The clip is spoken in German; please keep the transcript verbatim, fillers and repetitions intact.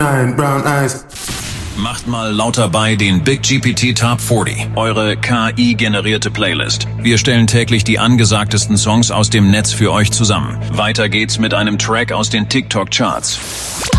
Giant brown eyes. Macht mal lauter bei den Big G P T Top vierzig, eure K I-generierte Playlist. Wir stellen täglich die angesagtesten Songs aus dem Netz für euch zusammen. Weiter geht's mit einem Track aus den TikTok-Charts.